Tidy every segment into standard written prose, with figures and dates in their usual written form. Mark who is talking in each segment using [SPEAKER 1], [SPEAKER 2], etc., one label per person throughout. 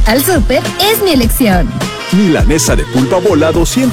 [SPEAKER 1] Al súper es mi elección.
[SPEAKER 2] Milanesa de pulpa bola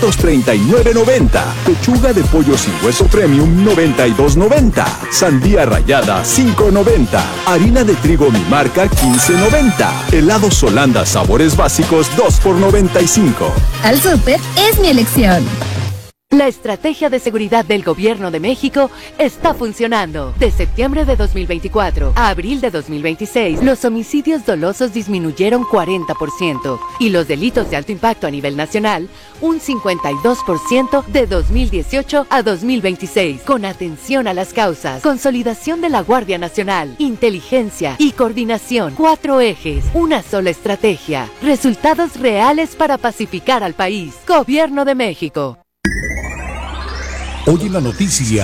[SPEAKER 2] 239.90. Pechuga de pollo sin hueso premium 92.90. Sandía rallada 5.90. Harina de trigo mi marca 15.90. Helados Holanda sabores básicos 2 por 95.
[SPEAKER 1] Al súper es mi elección.
[SPEAKER 3] La estrategia de seguridad del Gobierno de México está funcionando. De septiembre de 2024 a abril de 2026, los homicidios dolosos disminuyeron 40% y los delitos de alto impacto a nivel nacional un 52% de 2018 a 2026. Con atención a las causas, consolidación de la Guardia Nacional, inteligencia y coordinación. 4 ejes, una sola estrategia. Resultados reales para pacificar al país. Gobierno de México.
[SPEAKER 4] Hoy en la noticia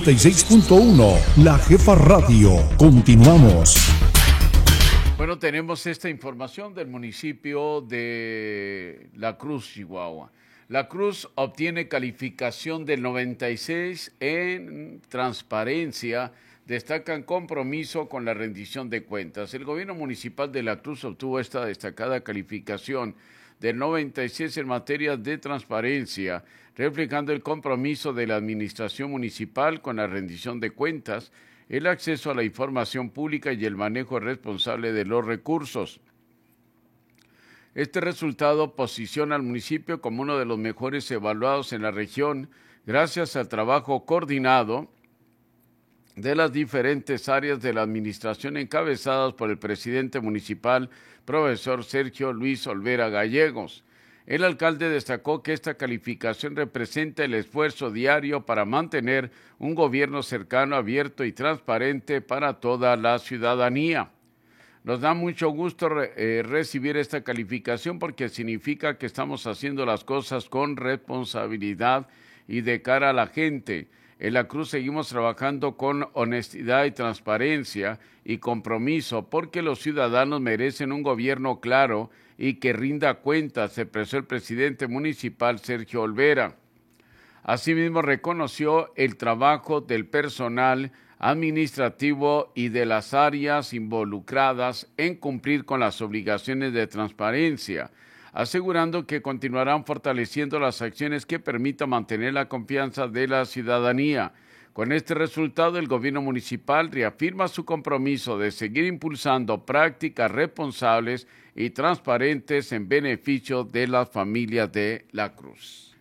[SPEAKER 4] 96.1, La Jefa Radio. Continuamos.
[SPEAKER 5] Bueno, tenemos esta información del municipio de La Cruz, Chihuahua. La Cruz obtiene calificación del 96 en transparencia. Destacan compromiso con la rendición de cuentas. El gobierno municipal de La Cruz obtuvo esta destacada calificación del 96 en materia de transparencia, reflejando el compromiso de la administración municipal con la rendición de cuentas, el acceso a la información pública y el manejo responsable de los recursos. Este resultado posiciona al municipio como uno de los mejores evaluados en la región, gracias al trabajo coordinado de las diferentes áreas de la administración encabezadas por el presidente municipal, profesor Sergio Luis Olvera Gallegos. El alcalde destacó que esta calificación representa el esfuerzo diario para mantener un gobierno cercano, abierto y transparente para toda la ciudadanía. Nos da mucho gusto recibir esta calificación porque significa que estamos haciendo las cosas con responsabilidad y de cara a la gente. En La Cruz seguimos trabajando con honestidad y transparencia y compromiso porque los ciudadanos merecen un gobierno claro y que rinda cuentas, expresó el presidente municipal Sergio Olvera. Asimismo, reconoció el trabajo del personal administrativo y de las áreas involucradas en cumplir con las obligaciones de transparencia, asegurando que continuarán fortaleciendo las acciones que permitan mantener la confianza de la ciudadanía. Con este resultado, el gobierno municipal reafirma su compromiso de seguir impulsando prácticas responsables y transparentes en beneficio de las familias de La Cruz.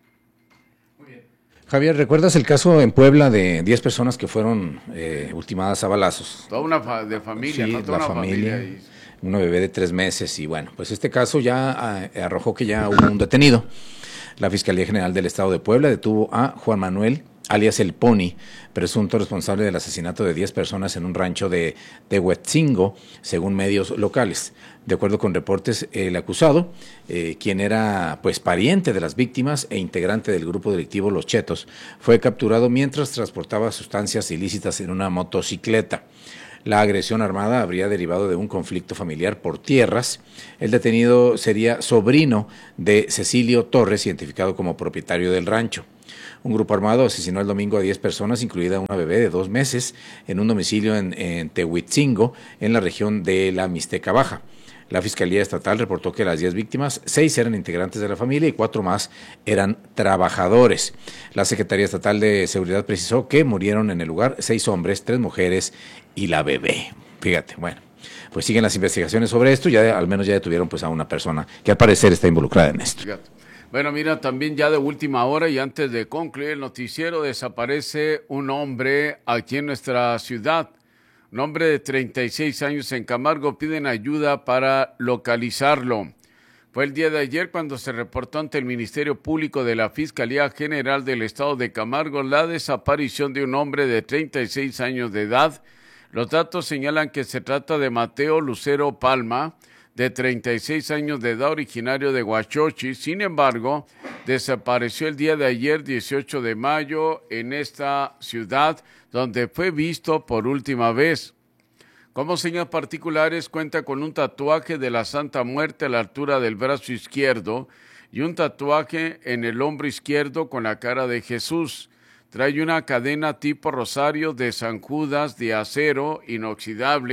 [SPEAKER 6] Muy bien. Javier, ¿recuerdas el caso en Puebla de 10 personas que fueron ultimadas a balazos?
[SPEAKER 5] Toda una familia,
[SPEAKER 6] sí,
[SPEAKER 5] ¿no? Toda
[SPEAKER 6] la
[SPEAKER 5] una
[SPEAKER 6] familia y una bebé de 3 meses y bueno, pues este caso ya arrojó que ya hubo un detenido. La Fiscalía General del Estado de Puebla detuvo a Juan Manuel, alias El Pony, presunto responsable del asesinato de 10 personas en un rancho de Tehuetzingo, según medios locales. De acuerdo con reportes, el acusado, quien era pues pariente de las víctimas e integrante del grupo delictivo Los Chetos, fue capturado mientras transportaba sustancias ilícitas en una motocicleta. La agresión armada habría derivado de un conflicto familiar por tierras. El detenido sería sobrino de Cecilio Torres, identificado como propietario del rancho. Un grupo armado asesinó el domingo a 10 personas, incluida una bebé de 2 meses, en un domicilio en Tehuitzingo, en la región de la Mixteca Baja. La Fiscalía Estatal reportó que las 10 víctimas, 6 eran integrantes de la familia y 4 más eran trabajadores. La Secretaría Estatal de Seguridad precisó que murieron en el lugar 6 hombres, 3 mujeres y la bebé. Fíjate, bueno, pues siguen las investigaciones sobre esto, ya al menos ya detuvieron pues a una persona que al parecer está involucrada en esto.
[SPEAKER 5] Fíjate. Bueno, mira, también ya de última hora y antes de concluir el noticiero, desaparece un hombre aquí en nuestra ciudad. Un hombre de 36 años en Camargo, piden ayuda para localizarlo. Fue el día de ayer cuando se reportó ante el Ministerio Público de la Fiscalía General del Estado de Camargo la desaparición de un hombre de 36 años de edad. Los datos señalan que se trata de Mateo Lucero Palma, de 36 años de edad, originario de Huachochi. Sin embargo, desapareció el día de ayer, 18 de mayo, en esta ciudad, donde fue visto por última vez. Como señas particulares, cuenta con un tatuaje de la Santa Muerte a la altura del brazo izquierdo y un tatuaje en el hombro izquierdo con la cara de Jesús. Trae una cadena tipo rosario de San Judas de acero inoxidable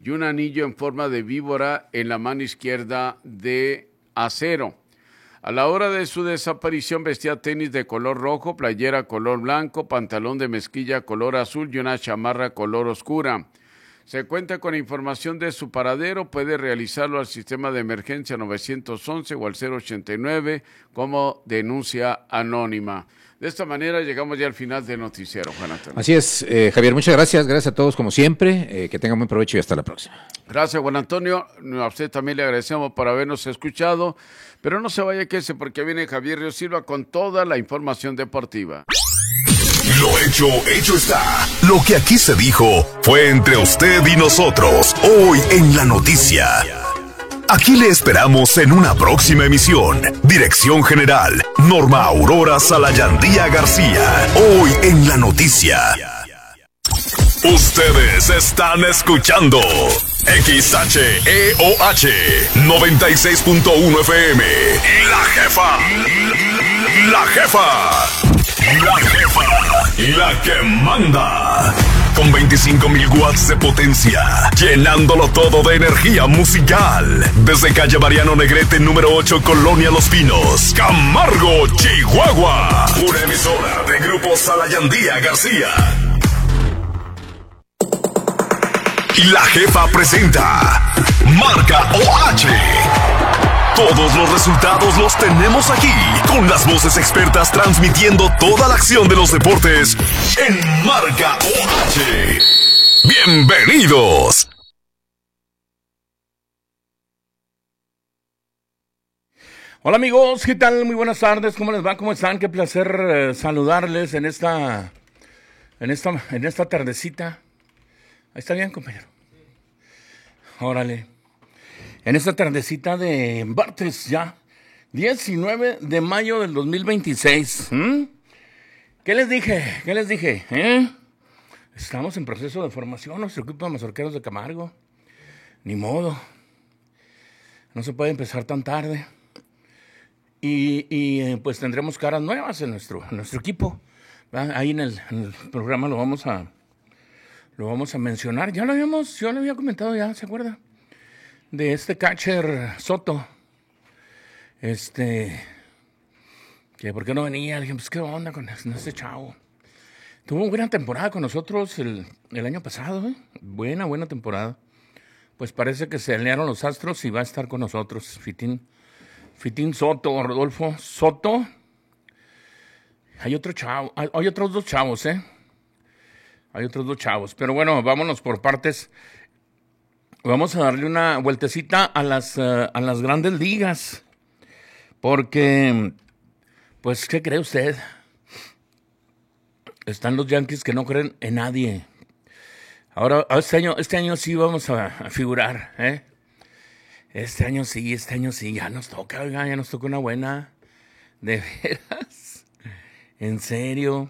[SPEAKER 5] y un anillo en forma de víbora en la mano izquierda de acero. A la hora de su desaparición vestía tenis de color rojo, playera color blanco, pantalón de mezclilla color azul y una chamarra color oscura. Se cuenta con información de su paradero, puede realizarlo al sistema de emergencia 911 o al 089 como denuncia anónima. De esta manera llegamos ya al final del noticiero, Juan Antonio.
[SPEAKER 6] Así es, Javier, muchas gracias. Gracias a todos como siempre. Que tengan buen provecho y hasta la próxima.
[SPEAKER 5] Gracias, Juan Antonio. A usted también le agradecemos por habernos escuchado. Pero no se vaya, quédese, porque viene Javier Ríos Silva con toda la información deportiva.
[SPEAKER 2] Lo hecho está. Lo que aquí se dijo fue entre usted y nosotros. Hoy en la noticia. Aquí le esperamos en una próxima emisión. Dirección General, Norma Aurora Salayandía García. Hoy en la noticia. Ustedes están escuchando XHEOH 96.1 FM. La Jefa. La Jefa. La Jefa. La que manda. Con 25,000 watts de potencia, llenándolo todo de energía musical. Desde calle Mariano Negrete, número 8, Colonia Los Pinos, Camargo, Chihuahua. Una emisora de Grupo Salayandía García. Y la Jefa presenta Marca OH. Todos los resultados los tenemos aquí, con las voces expertas transmitiendo toda la acción de los deportes en Marca OH. ¡Bienvenidos!
[SPEAKER 7] Hola amigos, ¿qué tal? Muy buenas tardes, ¿cómo les va? ¿Cómo están? Qué placer saludarles en esta tardecita. Ahí está bien, compañero. Órale. En esta tardecita de martes ya, 19 de mayo del 2026. ¿Qué les dije? Estamos en proceso de formación, nuestro equipo de mazorqueros de Camargo. Ni modo. No se puede empezar tan tarde. Y pues tendremos caras nuevas en nuestro equipo. Ahí en el programa lo vamos a mencionar. Yo lo había comentado ya, ¿se acuerda? De este catcher Soto, que por qué no venía, le dije, pues qué onda con este chavo. Tuvo una buena temporada con nosotros el año pasado, buena temporada. Pues parece que se alinearon los astros y va a estar con nosotros, Fitín Soto, Rodolfo Soto. Hay otro chavo, hay otros dos chavos, hay otros dos chavos, pero bueno, vámonos por partes. Vamos a darle una vueltecita a las grandes ligas, porque, pues, ¿qué cree usted? Están los Yankees que no creen en nadie. Ahora, este año sí vamos a figurar, Este año sí, ya nos toca, oiga, ya nos toca una buena, de veras, en serio,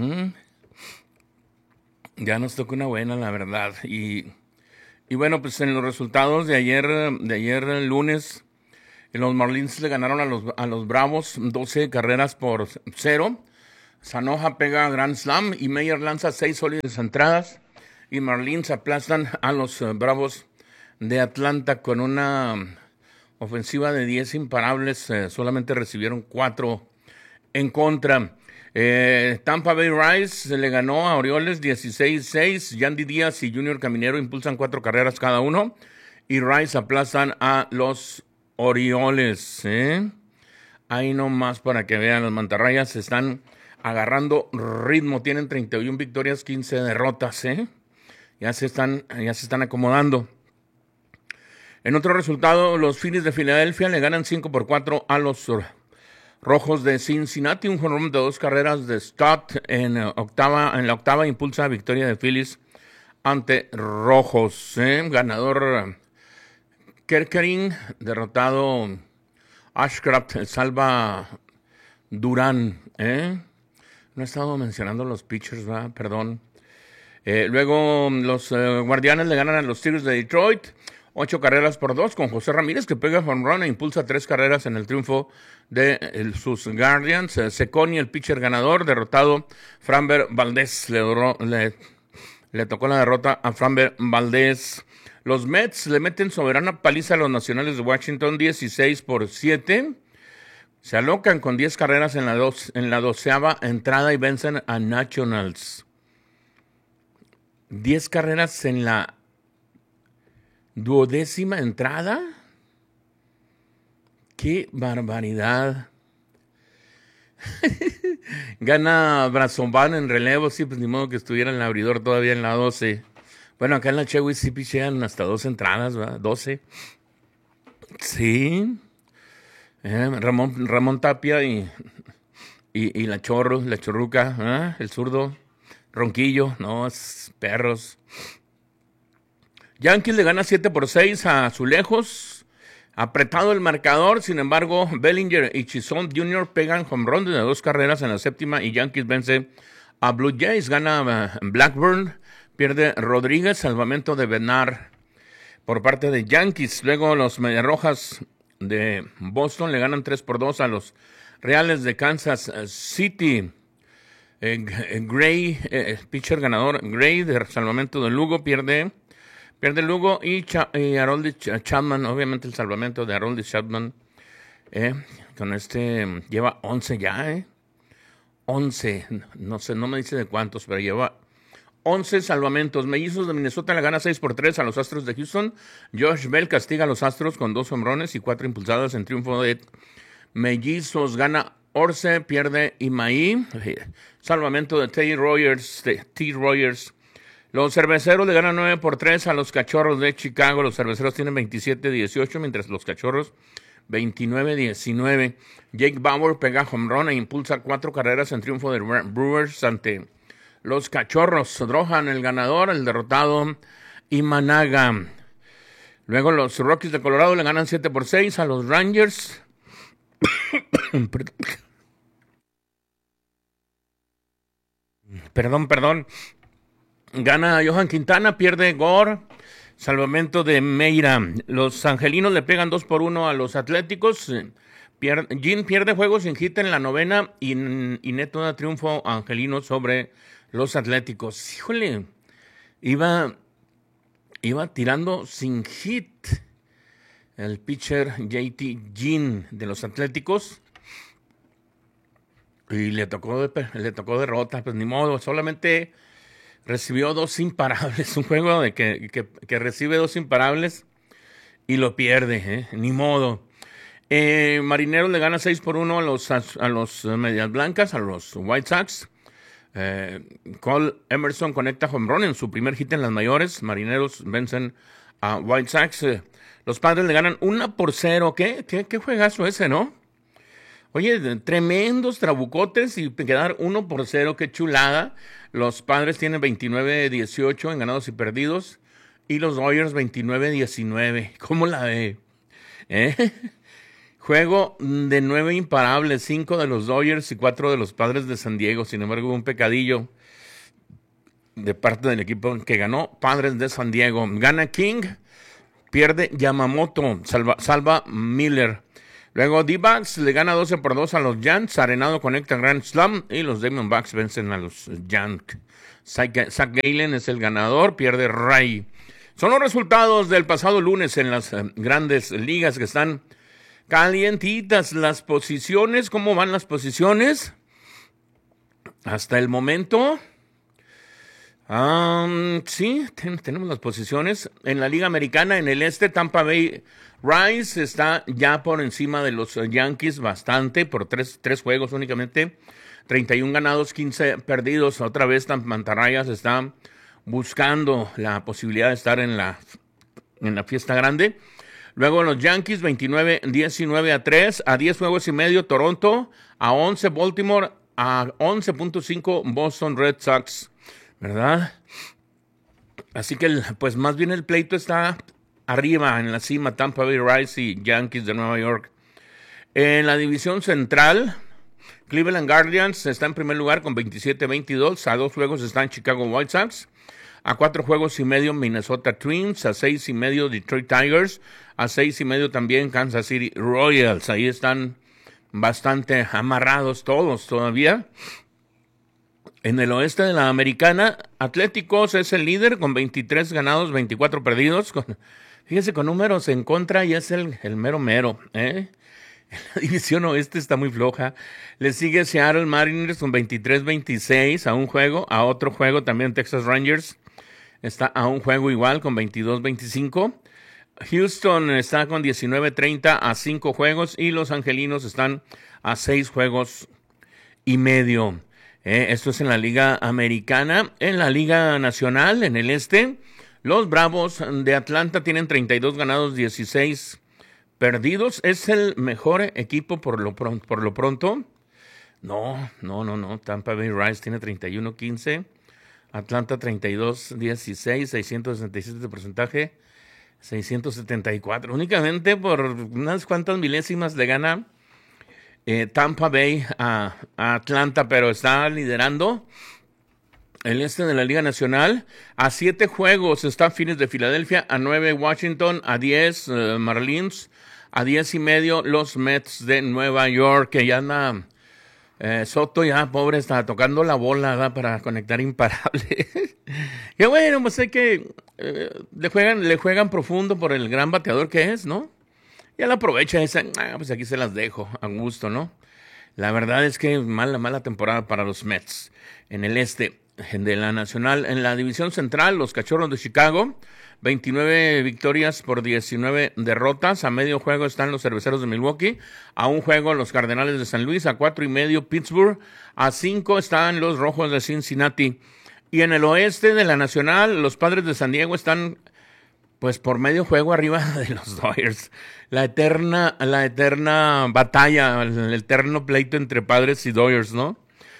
[SPEAKER 7] ya nos toca una buena, la verdad, Y bueno, pues en los resultados de ayer lunes, los Marlins le ganaron a los Bravos 12 carreras por 0. Sanoja pega Grand Slam y Meyer lanza 6 sólidas entradas. Y Marlins aplastan a los Bravos de Atlanta con una ofensiva de 10 imparables. Solamente recibieron 4 en contra. Tampa Bay Rays se le ganó a Orioles 16-6. Yandy Díaz y Junior Caminero impulsan 4 carreras cada uno. Y Rays aplazan a los Orioles. Ahí nomás para que vean, los mantarrayas se están agarrando ritmo. Tienen 31 victorias, 15 derrotas. Ya se están acomodando. En otro resultado, los Phillies de Filadelfia le ganan 5-4 a los Rojos de Cincinnati. Un jonrón de 2 carreras de Stott en la octava impulsa victoria de Phillies ante Rojos. Ganador Kerkering, derrotado Ashcraft, salva Durán. No he estado mencionando los pitchers, ¿verdad? Perdón. Luego los Guardianes le ganan a los Tigres de Detroit 8 carreras por 2 con José Ramírez, que pega home run e impulsa 3 carreras en el triunfo de sus Guardians. Seconi, el pitcher ganador, derrotado. Framber Valdez le tocó la derrota a Framber Valdez. Los Mets le meten soberana paliza a los Nacionales de Washington, 16-7. Se alocan con 10 carreras en la 12ª entrada y vencen a Nationals. 10 carreras en la 12ª entrada. ¡Qué barbaridad! Gana Brazoban en relevo, sí, pues ni modo que estuviera en el abridor todavía en la 12. Bueno, acá en la Chewis sí pichean hasta 2 entradas, ¿verdad? 12. Sí. Ramón Tapia y la Chorruca, el zurdo, Ronquillo, no, es perros. Yankees le gana 7-6 a Azulejos. Apretado el marcador, sin embargo, Bellinger y Chisholm Jr. pegan home run de 2 carreras en la 7ª y Yankees vence a Blue Jays. Gana Blackburn, pierde Rodríguez, salvamento de Bernard por parte de Yankees. Luego los Mediarrojas de Boston le ganan 3-2 a los Reales de Kansas City. Gray, pitcher ganador, Gray de salvamento de Lugo, pierde Lugo y Aroldis Chapman, obviamente el salvamento de Aroldis Chapman. Con lleva 11 ya, 11, no sé, no me dice de cuántos, pero lleva 11 salvamentos. Mellizos de Minnesota le gana 6-3 a los Astros de Houston. Josh Bell castiga a los Astros con 2 hombrones y 4 impulsadas en triunfo de Mellizos. Gana Orce, pierde Imaí. Salvamento de T. Rogers. Los Cerveceros le ganan 9-3 a los Cachorros de Chicago. Los Cerveceros tienen 27-18, mientras los Cachorros 29-19. Jake Bauer pega home run e impulsa 4 carreras en triunfo de Brewers ante los Cachorros. Drohan, el ganador, el derrotado Imanaga. Luego los Rockies de Colorado le ganan 7-6 a los Rangers. Perdón. Gana Johan Quintana, pierde Gore. Salvamento de Meira. Los Angelinos le pegan 2-1 a los Atléticos. Jean pierde juego sin hit en la 9ª y neto da triunfo Angelino sobre los Atléticos. Híjole, iba tirando sin hit el pitcher JT Jean de los Atléticos y le tocó derrota, pues ni modo, solamente recibió 2 imparables, un juego de que recibe 2 imparables y lo pierde, ni modo. Marineros le gana 6-1 a los Medias Blancas, a los White Sox. Cole Emerson conecta home run en su primer hit en las mayores. Marineros vencen a White Sox. Los Padres le ganan 1-0. ¿Qué juegazo ese, ¿no? Oye, tremendos trabucotes y quedar 1-0, qué chulada. Los Padres tienen 29-18 en ganados y perdidos. Y los Dodgers 29-19. ¿Cómo la ve? Juego de 9 imparables, 5 de los Dodgers y 4 de los Padres de San Diego. Sin embargo, un pecadillo de parte del equipo que ganó, Padres de San Diego. Gana King, pierde Yamamoto, salva Miller. Luego D-Backs le gana 12-2 a los Giants. Arenado conecta Grand Slam y los Diamondbacks vencen a los Giants. Zach Gallen es el ganador, pierde Ray. Son los resultados del pasado lunes en las grandes ligas que están calientitas las posiciones. ¿Cómo van las posiciones? Hasta el momento. Sí, tenemos las posiciones. En la Liga Americana, en el este, Tampa Bay Rays está ya por encima de los Yankees bastante, por tres juegos únicamente. 31 ganados, 15 perdidos. Otra vez Mantarrayas está buscando la posibilidad de estar en la fiesta grande. Luego los Yankees 29-19-3, a 10 juegos y medio Toronto, a 11 Baltimore, a 11.5 Boston Red Sox, ¿verdad? Así que pues más bien el pleito está arriba, en la cima, Tampa Bay Rays y Yankees de Nueva York. En la división central, Cleveland Guardians está en primer lugar con 27-22, a 2 juegos están Chicago White Sox, a 4 juegos y medio Minnesota Twins, a 6 y medio Detroit Tigers, a 6 y medio también Kansas City Royals. Ahí están bastante amarrados todos todavía. En el oeste de la Americana, Atléticos es el líder con 23 ganados, 24 perdidos. Fíjese, con números en contra y es el mero mero, ¿eh? La división oeste está muy floja. Le sigue Seattle Mariners con 23-26 a un juego. A otro juego también Texas Rangers está a un juego igual con 22-25. Houston está con 19-30 a 5 juegos y los angelinos están a 6 juegos y medio. Esto es en la Liga Americana. En la Liga Nacional, en el este, los Bravos de Atlanta tienen 32 ganados, 16 perdidos. ¿Es el mejor equipo por lo pronto? No. Tampa Bay Rays tiene 31-15. Atlanta 32-16, 667 de porcentaje, 674. Únicamente por unas cuantas milésimas le gana Tampa Bay a Atlanta, pero está liderando el este de la Liga Nacional. A 7 juegos está Phillies de Filadelfia, a 9 Washington, a 10 Marlins, a 10:30 los Mets de Nueva York, que ya anda Soto, ya pobre, está tocando la bola, ¿verdad? Para conectar imparable. Y bueno, pues hay que le juegan profundo por el gran bateador que es, ¿no? Ya la aprovecha esa, pues aquí se las dejo a gusto, ¿no? La verdad es que mala temporada para los Mets. En el este de la Nacional, en la división central, los Cachorros de Chicago, 29 victorias por 19 derrotas. A medio juego están los Cerveceros de Milwaukee, a un juego los Cardenales de San Luis, a 4:30 Pittsburgh, a 5 están los Rojos de Cincinnati. Y en el oeste de la Nacional, los Padres de San Diego están pues por medio juego arriba de los Dodgers. La eterna batalla, el eterno pleito entre Padres y Dodgers, ¿no?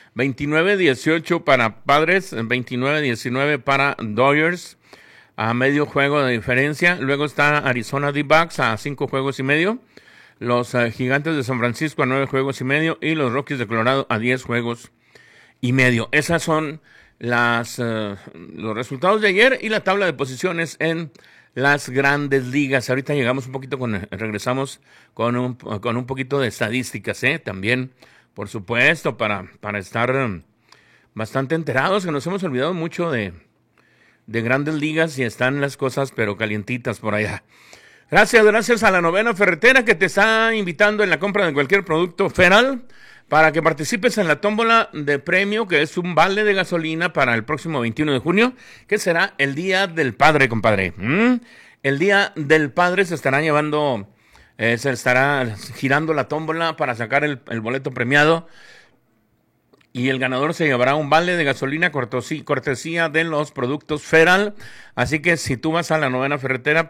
[SPEAKER 7] 29-18 para Padres, 29-19 para Dodgers, a medio juego de diferencia. Luego está Arizona D-Backs a 5 juegos y medio, los Gigantes de San Francisco a 9 juegos y medio y los Rockies de Colorado a 10 juegos y medio. Esas son los resultados de ayer y la tabla de posiciones en las grandes ligas. Ahorita regresamos con un poquito de estadísticas, también, por supuesto, para estar bastante enterados, que nos hemos olvidado mucho de grandes ligas y están las cosas pero calientitas por allá. Gracias a la Novena Ferretera, que te está invitando en la compra de cualquier producto Feral para que participes en la tómbola de premio, que es un vale de gasolina para el próximo 21 de junio, que será el Día del Padre, compadre. El Día del Padre se estará girando la tómbola para sacar el boleto premiado, y el ganador se llevará un vale de gasolina cortesía de los productos Feral. Así que si tú vas a la Novena Ferretera,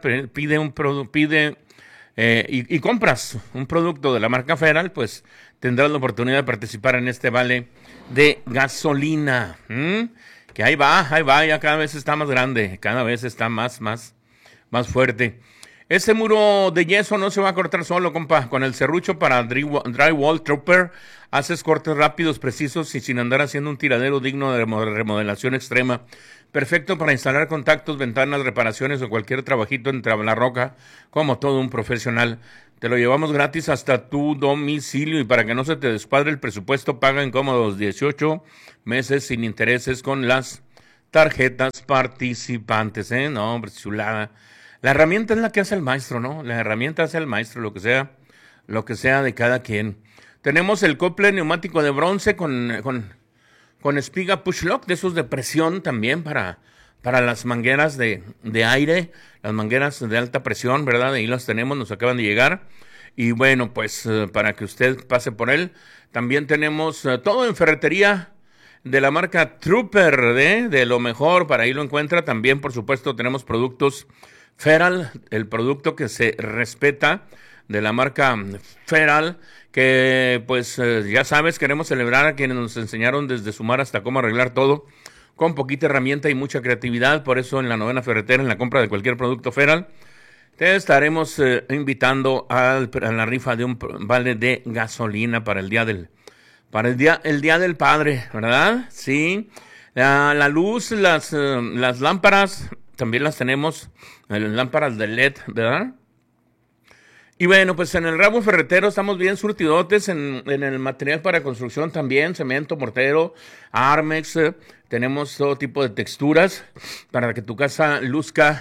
[SPEAKER 7] y compras un producto de la marca Feral, pues tendrás la oportunidad de participar en este vale de gasolina. Que ahí va, ya cada vez está más grande, cada vez está más fuerte. Ese muro de yeso no se va a cortar solo, compa. Con el serrucho para Drywall Trooper haces cortes rápidos, precisos y sin andar haciendo un tiradero digno de remodelación extrema. Perfecto para instalar contactos, ventanas, reparaciones o cualquier trabajito en la roca, como todo un profesional. Te lo llevamos gratis hasta tu domicilio, y para que no se te descuadre el presupuesto, paga en cómodos 18 meses sin intereses con las tarjetas participantes, No, hombre, chulada. La herramienta es la que hace el maestro, ¿no? La herramienta hace el maestro, lo que sea de cada quien. Tenemos el cople neumático de bronce con espiga push lock, de esos de presión también para las mangueras de aire, las mangueras de alta presión, ¿verdad? Ahí las tenemos, nos acaban de llegar. Y bueno, pues para que usted pase por él. También tenemos todo en ferretería de la marca Trooper, de lo mejor, para ahí lo encuentra. También, por supuesto, tenemos productos Feral, el producto que se respeta de la marca Feral, que pues ya sabes, queremos celebrar a quienes nos enseñaron desde sumar hasta cómo arreglar todo, con poquita herramienta y mucha creatividad. Por eso en la Novena Ferretera, en la compra de cualquier producto Feral, te estaremos invitando a la rifa de un vale de gasolina para el día del Padre, ¿verdad? Sí. La luz, las lámparas, también las tenemos, las lámparas de LED, ¿verdad? Y bueno, pues en el ramo ferretero estamos bien surtidotes en el material para construcción también, cemento, mortero, Armex, tenemos todo tipo de texturas para que tu casa luzca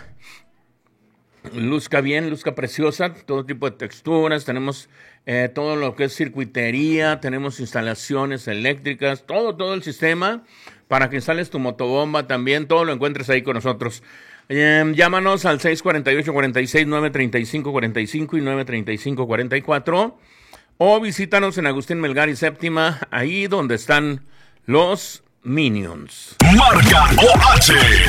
[SPEAKER 7] bien, luzca preciosa, todo tipo de texturas, tenemos todo lo que es circuitería, tenemos instalaciones eléctricas, todo el sistema para que instales tu motobomba también, todo lo encuentres ahí con nosotros. Llámanos al 648-46-935-45 y 935-44 o visítanos en Agustín Melgar y Séptima, ahí donde están los Minions.
[SPEAKER 2] Marca OH.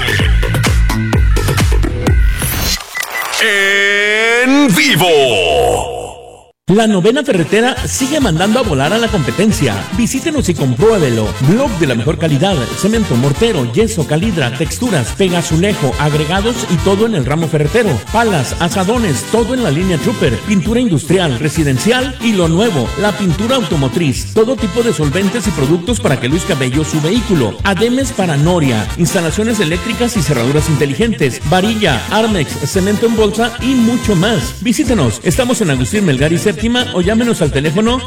[SPEAKER 2] En vivo.
[SPEAKER 8] La Novena Ferretera sigue mandando a volar a la competencia. Visítenos y compruébelo. Blog de la mejor calidad, cemento, mortero, yeso, calidra, texturas, pega azulejo, agregados y todo en el ramo ferretero. Palas, asadones, todo en la línea Trooper, pintura industrial, residencial y lo nuevo, la pintura automotriz. Todo tipo de solventes y productos para que luzca bello su vehículo. Ademes para noria, instalaciones eléctricas y cerraduras inteligentes, varilla, Armex, cemento en bolsa y mucho más. Visítenos. Estamos en Agustín Melgar y Séptima o llámenos al teléfono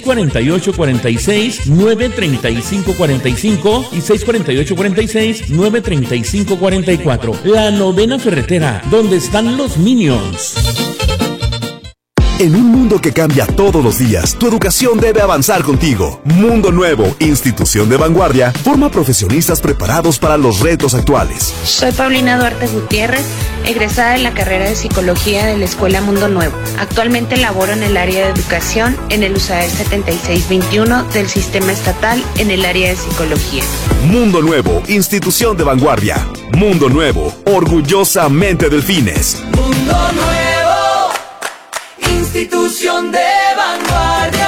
[SPEAKER 8] 648-46-935-45 y 648-46-935-44. La Novena Ferretera, donde están los Minions.
[SPEAKER 2] En un mundo que cambia todos los días, tu educación debe avanzar contigo. Mundo Nuevo, institución de vanguardia, forma profesionistas preparados para los retos actuales.
[SPEAKER 9] Soy Paulina Duarte Gutiérrez, egresada de la carrera de Psicología de la Escuela Mundo Nuevo. Actualmente laboro en el área de educación en el USAER 7621 del Sistema Estatal en el área de Psicología.
[SPEAKER 2] Mundo Nuevo, institución de vanguardia. Mundo Nuevo, orgullosamente Delfines.
[SPEAKER 10] Mundo Nuevo, institución de vanguardia.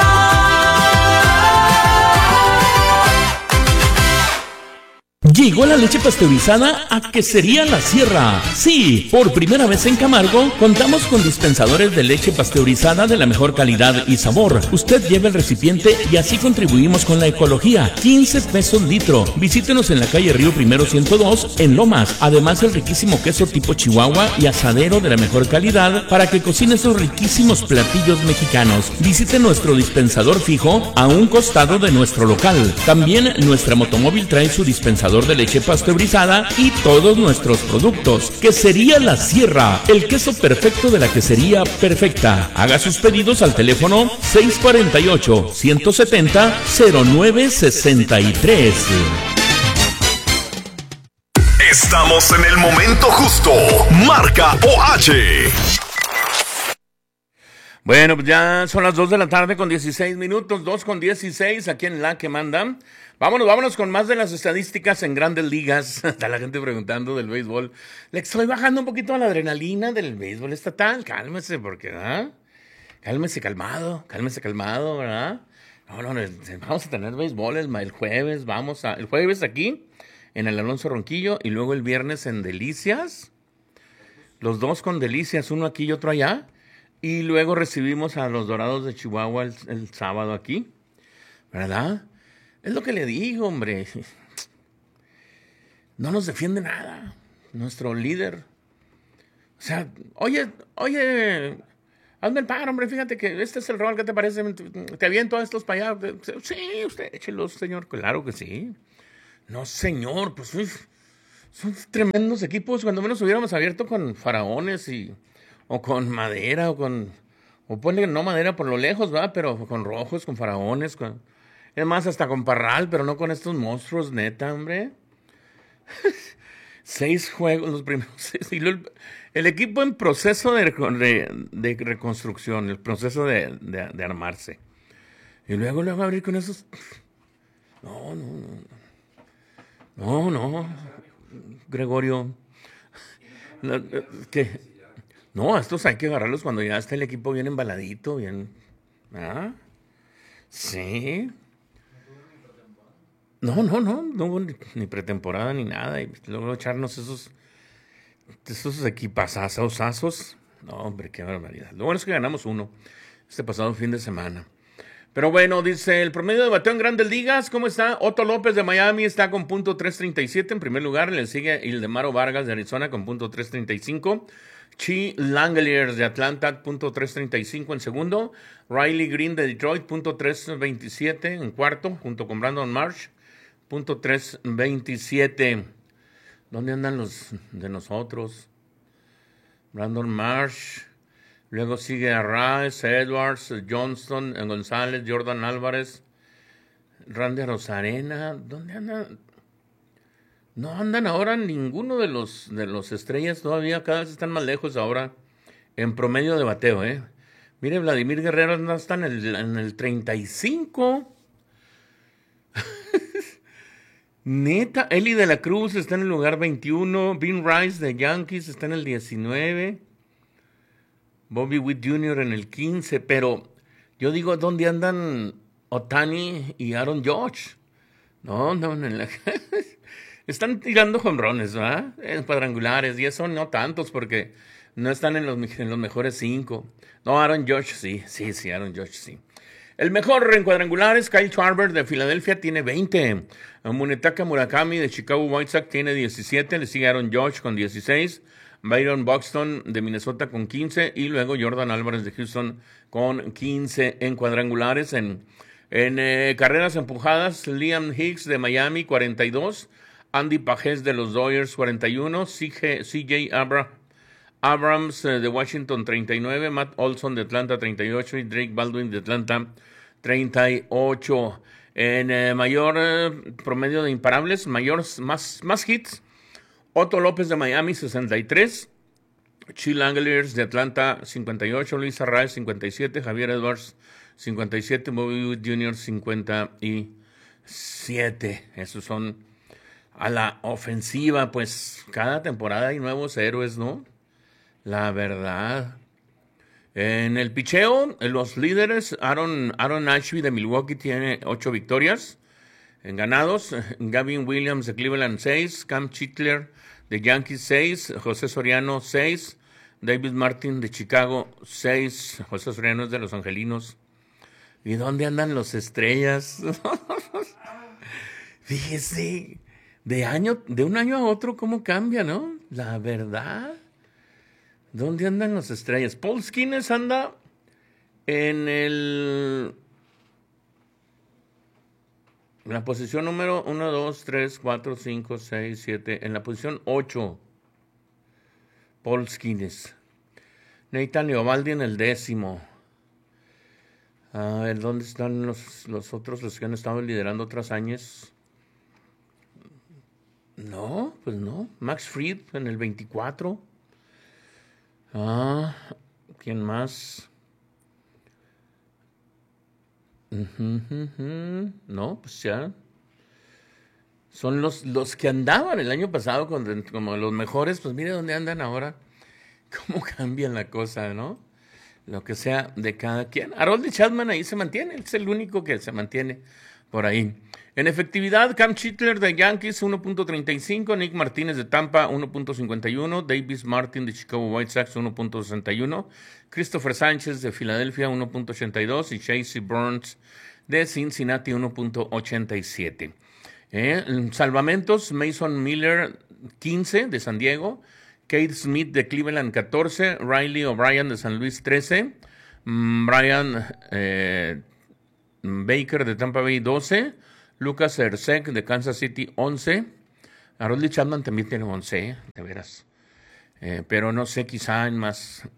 [SPEAKER 8] Llegó la leche pasteurizada a Quesería La Sierra. Sí, por primera vez en Camargo contamos con dispensadores de leche pasteurizada de la mejor calidad y sabor. Usted lleva el recipiente y así contribuimos con la ecología. 15 pesos litro. Visítenos en la calle Río Primero 102 en Lomas. Además el riquísimo queso tipo Chihuahua y asadero de la mejor calidad para que cocine esos riquísimos platillos mexicanos. Visite nuestro dispensador fijo a un costado de nuestro local. También nuestra motomóvil trae su dispensador de leche pasteurizada y todos nuestros productos. Quesería La Sierra, el queso perfecto de la quesería perfecta. Haga sus pedidos al teléfono 648-170-0963.
[SPEAKER 2] Estamos en el momento justo. Marca OH.
[SPEAKER 7] Bueno, pues ya son las 2 de la tarde con 16 minutos, 2:16 aquí en La que manda. Vámonos con más de las estadísticas en Grandes Ligas. Está la gente preguntando del béisbol. Le estoy bajando un poquito a la adrenalina del béisbol estatal. Cálmese, porque, ¿verdad? Cálmese calmado, ¿verdad? No, vamos a tener béisbol el jueves. El jueves aquí, en el Alonso Ronquillo, y luego el viernes en Delicias. Los dos con Delicias, uno aquí y otro allá. Y luego recibimos a los Dorados de Chihuahua el sábado aquí, ¿verdad? Es lo que le digo, hombre. No nos defiende nada. Nuestro líder. O sea, oye, hazme el paro, hombre. Fíjate que este es el rol, ¿qué te parece? Te aviento a estos para allá. Sí, usted échelos, señor. Claro que sí. No, señor, pues son tremendos equipos. Cuando menos hubiéramos abierto con faraones o con madera, o ponle no madera por lo lejos, ¿va? Pero con rojos, con faraones, es más, hasta con Parral, pero no con estos monstruos, neta, hombre. 6 juegos, los primeros 6. Y el equipo en proceso de reconstrucción, el proceso de armarse. Y luego abrir con esos. No. Gregorio. No, estos hay que agarrarlos cuando ya está el equipo bien embaladito, bien. ¿Ah? Sí. No hubo ni pretemporada ni nada. Y luego echarnos esos equipazazos. No, hombre, qué barbaridad. Lo bueno es que ganamos uno este pasado fin de semana. Pero bueno, dice, el promedio de bateo en Grandes Ligas, ¿cómo está? Otto López de Miami está con .337 en primer lugar. Le sigue Ildemaro Vargas de Arizona con .335. Chi Langeliers de Atlanta, .335 en segundo. Riley Green de Detroit, .327 en cuarto, junto con Brandon Marsh, .327. ¿Dónde andan los de nosotros? Brandon Marsh. Luego sigue a Rice, Edwards, Johnston, González, Jordan Álvarez, Randy Rosarena. ¿Dónde andan? No andan ahora ninguno de los estrellas todavía. Cada vez están más lejos ahora en promedio de bateo, ¿eh? Mire, Vladimir Guerrero está en el 35. Neta, Eli de la Cruz está en el lugar 21. Bean Rice de Yankees está en el 19. Bobby Witt Jr. en el 15. Pero yo digo, ¿dónde andan Ohtani y Aaron Judge? No, en la... Están tirando jonrones, ¿verdad? En cuadrangulares, y eso no tantos porque no están en los mejores 5. No, Aaron Judge sí, Aaron Judge sí. El mejor en cuadrangulares, Kyle Schwarber de Filadelfia, tiene 20. Munetaka Murakami de Chicago White Sox tiene 17. Le sigue Aaron Judge con 16. Byron Buxton de Minnesota con 15. Y luego Jordan Álvarez de Houston con 15 en cuadrangulares. En carreras empujadas, Liam Hicks de Miami, 42. Andy Pages de los Dodgers, 41. CJ Abrams de Washington, 39. Matt Olson de Atlanta, 38. Y Drake Baldwin de Atlanta, 38. En mayor promedio de imparables, más hits, Otto López de Miami, 63. Chi Langeliers de Atlanta, 58. Luis Arraez, 57. Javier Edwards, 57. Bobby Witt Jr., 57. Esos son a la ofensiva. Pues cada temporada hay nuevos héroes, ¿no? La verdad. En el picheo, los líderes, Aaron Ashby de Milwaukee tiene 8 victorias en ganados. Gavin Williams de Cleveland, 6. Cam Chitler de Yankees, 6. José Soriano, 6. David Martin de Chicago, 6. José Soriano es de Los Angelinos. ¿Y dónde andan los estrellas? Fíjese, de un año a otro, cómo cambia, ¿no? La verdad. ¿Dónde andan los estrellas? Paul Skenes anda en la posición número 1, 2, 3, 4, 5, 6, 7. En la posición 8. Paul Skenes. Nathan Eovaldi en el 10º. A ver, ¿dónde están los otros, los que han estado liderando otros años? No, pues no. Max Fried en el 24. ¿Quién más? No, pues ya. Son los que andaban el año pasado como los mejores. Pues mire dónde andan ahora. Cómo cambian la cosa, ¿no? Lo que sea de cada quien. Harold Chapman ahí se mantiene. Es el único que se mantiene por ahí. En efectividad, Cam Chitler de Yankees, 1.35. Nick Martínez de Tampa, 1.51. Davis Martin de Chicago White Sox, 1.61. Christopher Sánchez de Filadelfia, 1.82. Y Chasey Burns de Cincinnati, 1.87. Salvamentos, Mason Miller, 15 de San Diego. Kate Smith de Cleveland, 14. Riley O'Brien de San Luis, 13. Brian Baker de Tampa Bay, 12. Lucas Ersek de Kansas City, 11. Harold Chapman también tiene 11, de veras. Pero no sé, quizá en más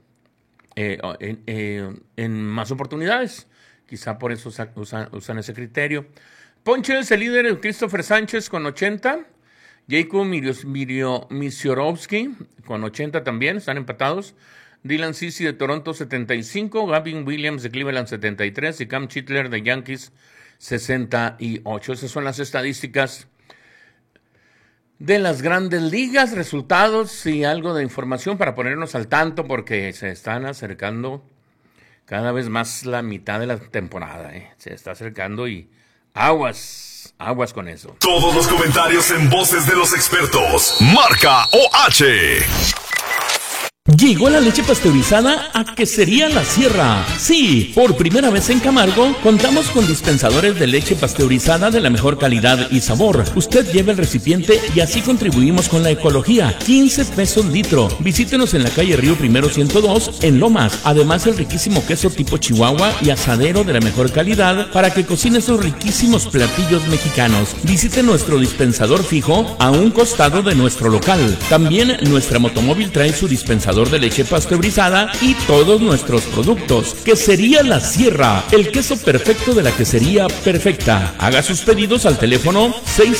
[SPEAKER 7] oportunidades. Quizá por eso usan ese criterio. Ponches, el líder, Christopher Sánchez con 80. Jacob Misiorovsky con 80 también, están empatados. Dylan Cease de Toronto, 75. Gavin Williams de Cleveland, 73. Y Cam Chitler de Yankees, 68. Esas son las estadísticas de las grandes ligas, resultados y algo de información para ponernos al tanto porque se están acercando cada vez más la mitad de la temporada. Se está acercando y aguas con eso.
[SPEAKER 11] Todos los comentarios en voces de los expertos. Marca OH.
[SPEAKER 8] Llegó la leche pasteurizada a Quesería La Sierra. Sí, por primera vez en Camargo, contamos con dispensadores de leche pasteurizada de la mejor calidad y sabor. Usted lleva el recipiente y así contribuimos con la ecología. 15 pesos litro. Visítenos en la calle Río Primero 102, en Lomas. Además, el riquísimo queso tipo Chihuahua y asadero de la mejor calidad para que cocine esos riquísimos platillos mexicanos. Visite nuestro dispensador fijo a un costado de nuestro local. También nuestra motomóvil trae su dispensador de leche pasteurizada y todos nuestros productos. Quesería La Sierra, el queso perfecto de la quesería perfecta. Haga sus pedidos al teléfono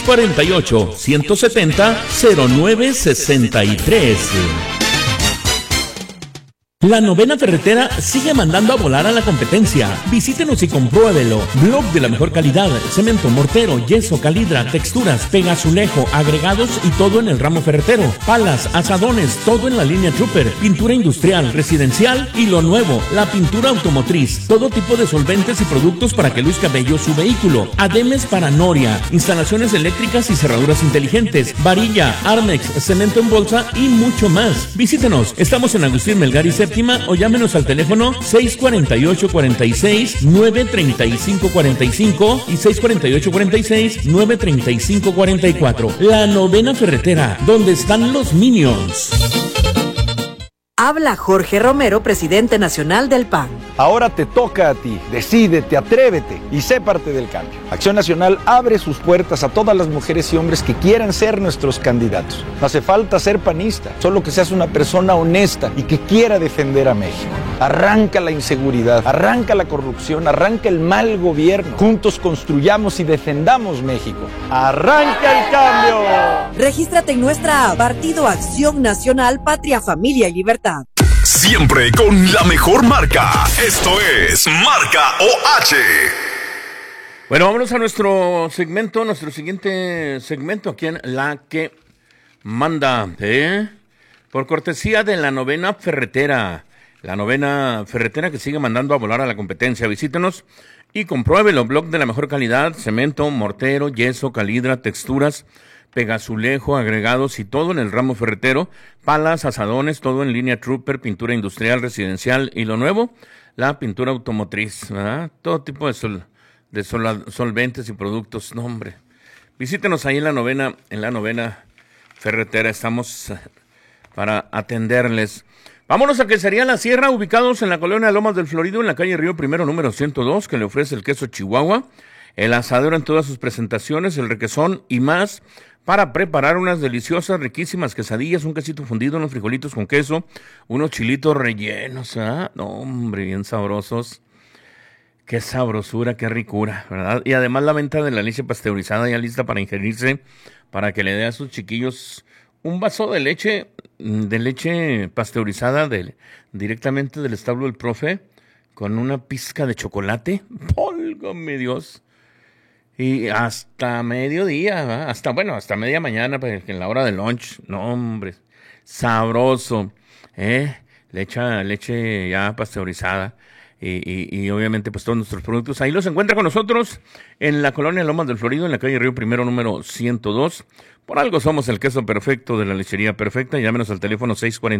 [SPEAKER 8] 648-170-0963. La Novena Ferretera sigue mandando a volar a la competencia. Visítenos y compruébelo. Blog de la mejor calidad, cemento, mortero, yeso, calidra, texturas, pegazulejo, agregados y todo en el ramo ferretero. Palas, asadones, todo en la línea Trooper. Pintura industrial, residencial y lo nuevo, la pintura automotriz. Todo tipo de solventes y productos para que luzca bello su vehículo. Ademes para noria, instalaciones eléctricas y cerraduras inteligentes, varilla, Armex, cemento en bolsa y mucho más. Visítenos. Estamos en Agustín Melgar y o llámenos al teléfono 648-46-935-45 y 648-46-935-44. La Novena Ferretera, donde están los Minions.
[SPEAKER 11] Habla Jorge Romero, presidente nacional del PAN.
[SPEAKER 12] Ahora te toca a ti. Decídete, atrévete y sé parte del cambio. Acción Nacional abre sus puertas a todas las mujeres y hombres que quieran ser nuestros candidatos. No hace falta ser panista, solo que seas una persona honesta y que quiera defender a México. Arranca la inseguridad, arranca la corrupción, arranca el mal gobierno. Juntos construyamos y defendamos México. ¡Arranca el cambio!
[SPEAKER 11] Regístrate en nuestra app, Partido Acción Nacional, Patria, Familia y Libertad.
[SPEAKER 13] Siempre con la mejor marca. Esto es Marca OH.
[SPEAKER 7] Bueno, vámonos a nuestro siguiente segmento aquí en La Que Manda, por cortesía de la Novena Ferretera. La Novena Ferretera que sigue mandando a volar a la competencia. Visítenos y compruébelo. Blog de la mejor calidad, cemento, mortero, yeso, calidra, texturas, pegazulejo, agregados y todo en el ramo ferretero, palas, asadones, todo en línea Trooper, pintura industrial, residencial y lo nuevo, la pintura automotriz, ¿verdad? Todo tipo de solventes y productos. No, hombre. Visítenos ahí en la novena Ferretera. Estamos para atenderles. Vámonos a Quesería La Sierra, ubicados en la colonia Lomas del Florido, en la calle Río Primero número 102, que le ofrece el queso Chihuahua, el asadero en todas sus presentaciones, el requesón y más, para preparar unas deliciosas, riquísimas quesadillas, un quesito fundido, unos frijolitos con queso, unos chilitos rellenos, ¿ah? No, hombre, bien sabrosos. Qué sabrosura, qué ricura, ¿verdad? Y además la venta de la leche pasteurizada ya lista para ingerirse, para que le dé a sus chiquillos un vaso de leche pasteurizada directamente del establo del profe, con una pizca de chocolate. ¡Válgame Dios! Y hasta mediodía, ¿verdad? hasta media mañana, en la hora de lunch. No, hombre, sabroso, Le echa leche ya pasteurizada y obviamente pues todos nuestros productos. Ahí los encuentra con nosotros en la colonia Lomas del Florido, en la calle Río Primero número 102. Por algo somos el queso perfecto de la lechería perfecta. Llámenos al teléfono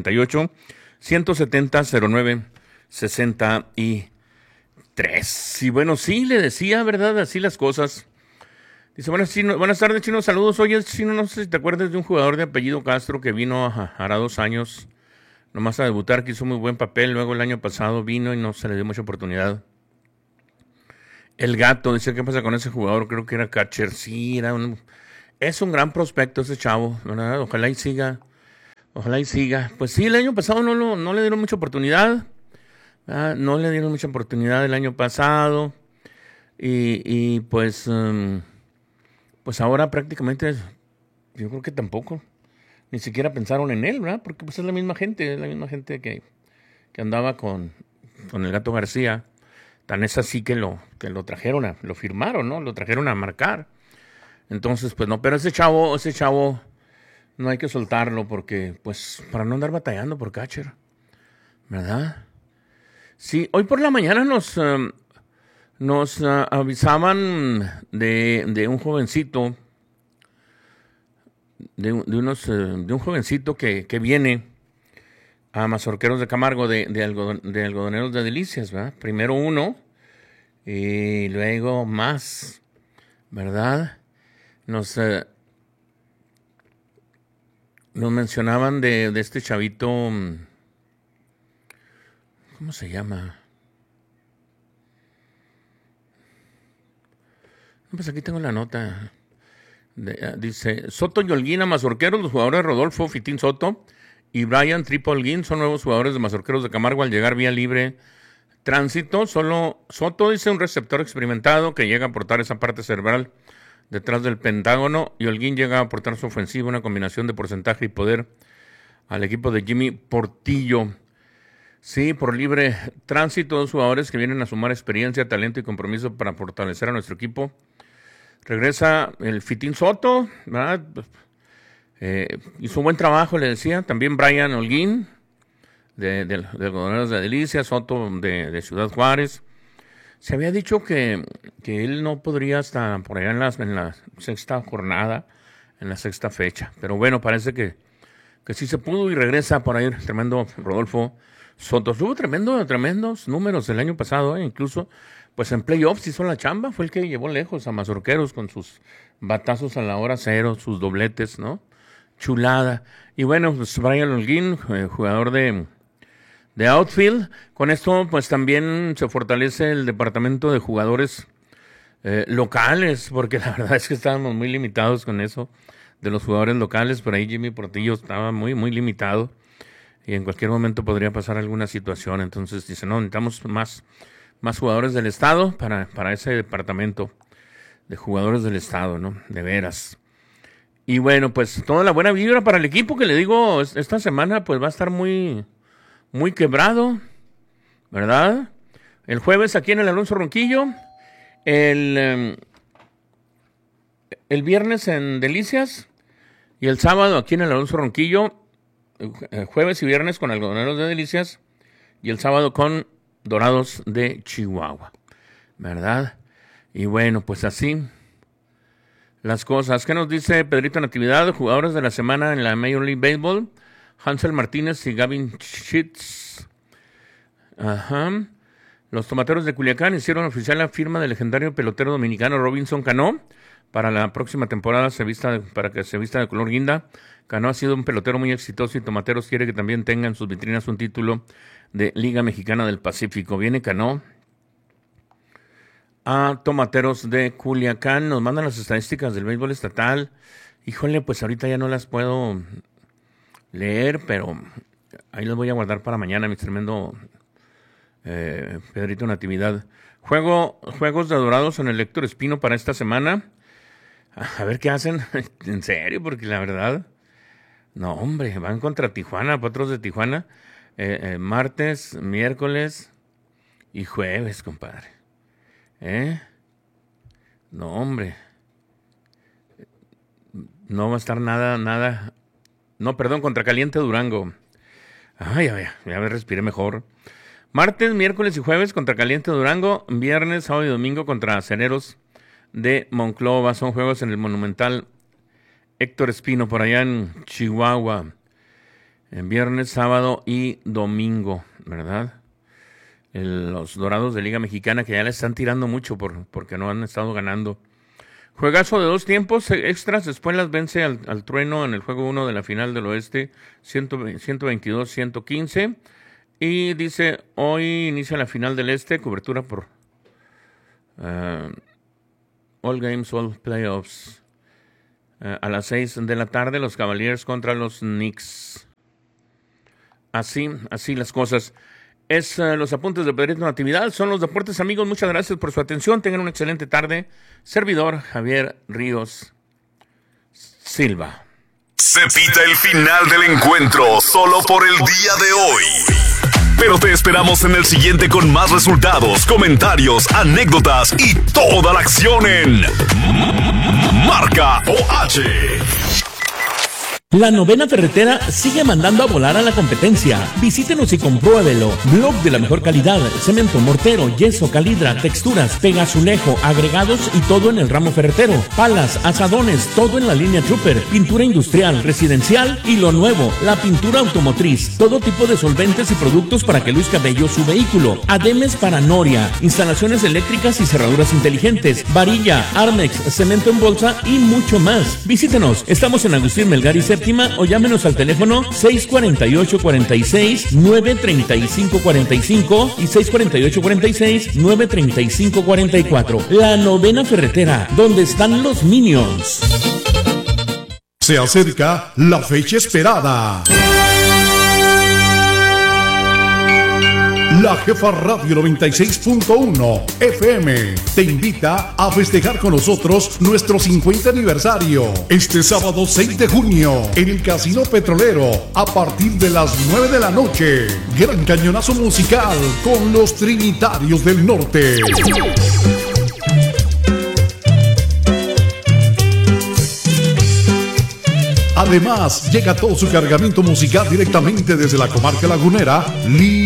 [SPEAKER 7] 648-170-0963. Y bueno, sí, le decía, ¿verdad? Así las cosas. Dice, buenas tardes, Chino, saludos. Oye, Chino, no sé si te acuerdas de un jugador de apellido Castro que vino hará 2 años nomás a debutar, que hizo muy buen papel. Luego el año pasado vino y no se le dio mucha oportunidad. El Gato, dice, ¿qué pasa con ese jugador? Creo que era catcher. Sí, es un gran prospecto ese chavo, ¿verdad? Ojalá y siga. Pues sí, el año pasado no le dieron mucha oportunidad. No le dieron mucha oportunidad el año pasado. Y pues ahora prácticamente yo creo que tampoco. Ni siquiera pensaron en él, ¿verdad? Porque pues es la misma gente que andaba con el Gato García. Tan es así que lo trajeron lo firmaron, ¿no? Lo trajeron a marcar. Entonces, pues no, pero ese chavo no hay que soltarlo porque, pues, para no andar batallando por catcher, ¿verdad? Sí, hoy por la mañana nos avisaban de un jovencito, de un jovencito que viene a Mazorqueros de Camargo de Algodoneros de Delicias, ¿verdad? Primero uno y luego más, ¿verdad? Nos mencionaban de este chavito, ¿cómo se llama? Pues aquí tengo la nota. Dice, Soto y Holguín a Mazorqueros, los jugadores Rodolfo Fitín Soto y Brian Tripo Holguín son nuevos jugadores de Mazorqueros de Camargo al llegar vía libre tránsito. Solo Soto dice un receptor experimentado que llega a aportar esa parte cerebral detrás del pentágono, y Holguín llega a aportar su ofensiva, una combinación de porcentaje y poder al equipo de Jimmy Portillo. Sí, por libre tránsito, dos jugadores que vienen a sumar experiencia, talento y compromiso para fortalecer a nuestro equipo. Regresa el Fitín Soto, ¿verdad? Hizo un buen trabajo, le decía. También Brian Holguín, de Algodoneros de Delicias, Soto de Ciudad Juárez. Se había dicho que él no podría hasta por allá en la sexta jornada, en la sexta fecha. Pero bueno, parece que sí se pudo y regresa por ahí el tremendo Rodolfo Soto. Tuvo tremendos números el año pasado, incluso pues en playoffs hizo la chamba, fue el que llevó lejos a Mazorqueros con sus batazos a la hora cero, sus dobletes, ¿no? Chulada. Y bueno, pues Brian Holguín, jugador de outfield. Con esto pues también se fortalece el departamento de jugadores locales, porque la verdad es que estábamos muy limitados con eso de los jugadores locales. Por ahí Jimmy Portillo estaba muy, muy limitado y en cualquier momento podría pasar alguna situación. Entonces dice, no, necesitamos más jugadores del estado para ese departamento de jugadores del estado, ¿no? De veras. Y bueno, pues toda la buena vibra para el equipo, que le digo, esta semana pues va a estar muy, muy quebrado, ¿verdad? El jueves aquí en el Alonso Ronquillo, el viernes en Delicias y el sábado aquí en el Alonso Ronquillo, jueves y viernes con Algodoneros de Delicias y el sábado con Dorados de Chihuahua, ¿verdad? Y bueno, pues así las cosas. ¿Qué nos dice Pedrito Natividad? Jugadores de la semana en la Major League Baseball: Hansel Martínez y Gavin Sheets. Ajá. Los Tomateros de Culiacán hicieron oficial la firma del legendario pelotero dominicano Robinson Cano para la próxima temporada, para que se vista de color guinda. Cano ha sido un pelotero muy exitoso y Tomateros quiere que también tenga en sus vitrinas un título de Liga Mexicana del Pacífico. Viene Cano a Tomateros de Culiacán. Nos mandan las estadísticas del béisbol estatal. Híjole, pues ahorita ya no las puedo leer, pero ahí las voy a guardar para mañana, mi tremendo Pedrito Natividad. Juegos de Dorados en el Héctor Espino para esta semana. A ver qué hacen. En serio, porque la verdad, no, hombre, van contra Tijuana, Potros de Tijuana. Martes, miércoles y jueves, compadre. No, hombre. No va a estar nada. No, perdón, contra Caliente Durango. Ay, ya me respiré mejor. Martes, miércoles y jueves contra Caliente Durango. Viernes, sábado y domingo contra Acereros de Monclova. Son juegos en el Monumental Héctor Espino, por allá en Chihuahua. En viernes, sábado y domingo, ¿verdad? Los Dorados de Liga Mexicana, que ya le están tirando mucho porque no han estado ganando. Juegazo de 2 tiempos extras. Después las vence al Trueno en el juego 1 de la final del Oeste, 122-115. Y dice, hoy inicia la final del Este, cobertura por All Games, All Playoffs. A las 6 de la tarde, los Cavaliers contra los Knicks. Así las cosas. Los apuntes de Pedrito Natividad, son los deportes, amigos. Muchas gracias por su atención. Tengan una excelente tarde. Servidor Javier Ríos Silva.
[SPEAKER 13] Se pita el final del encuentro solo por el día de hoy. Pero te esperamos en el siguiente con más resultados, comentarios, anécdotas y toda la acción en Marca OH.
[SPEAKER 8] La Novena Ferretera sigue mandando a volar a la competencia. Visítenos y compruébelo. Blog de la mejor calidad, cemento, mortero, yeso, calidra, texturas, pegazulejo, agregados y todo en el ramo ferretero. Palas, asadones, todo en la línea Trooper. Pintura industrial, residencial y lo nuevo, la pintura automotriz. Todo tipo de solventes y productos para que luzca bello su vehículo. Ademes para noria, instalaciones eléctricas y cerraduras inteligentes, varilla, Armex, cemento en bolsa y mucho más. Visítenos. Estamos en Agustín Melgar y o llámenos al teléfono 648-46-935-45 y 648-46-935-44. La Novena Ferretera, donde están los Minions.
[SPEAKER 4] Se acerca la fecha esperada. La Jefa Radio 96.1 FM te invita a festejar con nosotros nuestro 50 aniversario. Este sábado 6 de junio en el Casino Petrolero a partir de las 9 de la noche. Gran cañonazo musical con los Trinitarios del Norte. Además, llega todo su cargamento musical directamente desde la comarca lagunera.